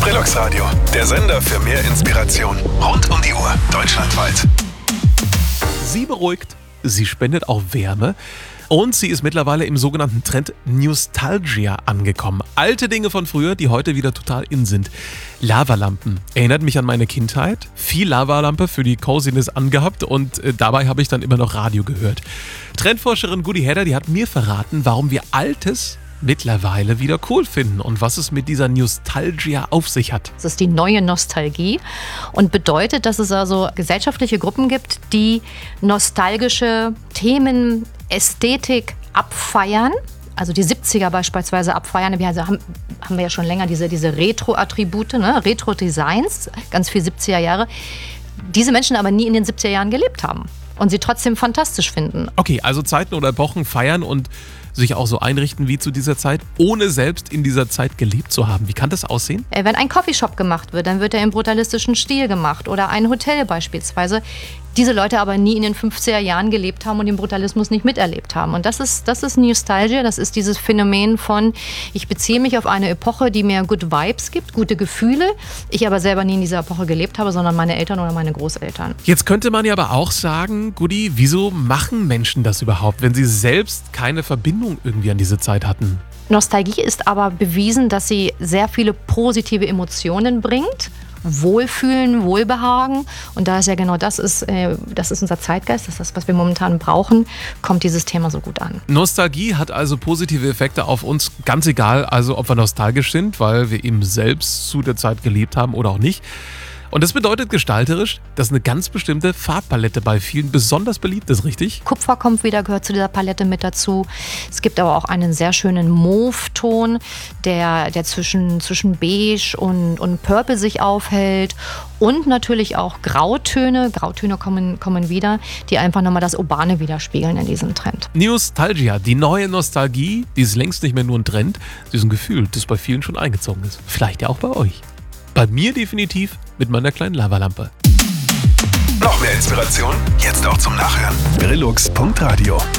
Trilux Radio, der Sender für mehr Inspiration. Rund um die Uhr, deutschlandweit. Sie beruhigt, sie spendet auch Wärme und sie ist mittlerweile im sogenannten Trend Nostalgia angekommen. Alte Dinge von früher, die heute wieder total in sind. Lavalampen. Erinnert mich an meine Kindheit. Viel Lavalampe für die Coziness angehabt und dabei habe ich dann immer noch Radio gehört. Trendforscherin Gudi Hedder, die hat mir verraten, warum wir Altes mittlerweile wieder cool finden und was es mit dieser Nostalgia auf sich hat. Das ist die neue Nostalgie und bedeutet, dass es also gesellschaftliche Gruppen gibt, die nostalgische Themen, Ästhetik abfeiern. Also die 70er beispielsweise abfeiern. Wir haben wir ja schon länger diese Retro-Attribute, ne? Retro-Designs, ganz viel 70er Jahre. Diese Menschen aber nie in den 70er Jahren gelebt haben und sie trotzdem fantastisch finden. Okay, also Zeiten oder Epochen feiern und sich auch so einrichten wie zu dieser Zeit, ohne selbst in dieser Zeit gelebt zu haben. Wie kann das aussehen? Wenn ein Coffeeshop gemacht wird, dann wird er im brutalistischen Stil gemacht oder ein Hotel beispielsweise. Diese Leute aber nie in den 50er Jahren gelebt haben und den Brutalismus nicht miterlebt haben. Und das ist Nostalgia, das ist dieses Phänomen von, ich beziehe mich auf eine Epoche, die mir Good Vibes gibt, gute Gefühle, ich aber selber nie in dieser Epoche gelebt habe, sondern meine Eltern oder meine Großeltern. Jetzt könnte man ja aber auch sagen, Gudi, wieso machen Menschen das überhaupt, wenn sie selbst keine Verbindung irgendwie an diese Zeit hatten? Nostalgie ist aber bewiesen, dass sie sehr viele positive Emotionen bringt. Wohlfühlen, Wohlbehagen. Und da es ja genau das ist unser Zeitgeist, das ist das, was wir momentan brauchen, kommt dieses Thema so gut an. Nostalgie hat also positive Effekte auf uns, ganz egal, also ob wir nostalgisch sind, weil wir eben selbst zu der Zeit gelebt haben oder auch nicht. Und das bedeutet gestalterisch, dass eine ganz bestimmte Farbpalette bei vielen besonders beliebt ist, richtig? Kupfer kommt wieder, gehört zu dieser Palette mit dazu. Es gibt aber auch einen sehr schönen Mauve-Ton, der zwischen Beige und Purple sich aufhält. Und natürlich auch Grautöne. Grautöne kommen wieder, die einfach nochmal das Urbane widerspiegeln in diesem Trend. Nostalgia, die neue Nostalgie, die ist längst nicht mehr nur ein Trend, sie ist ein Gefühl, das bei vielen schon eingezogen ist. Vielleicht ja auch bei euch. Bei mir definitiv mit meiner kleinen Lavalampe. Noch mehr Inspiration? Jetzt auch zum Nachhören. Trilux.radio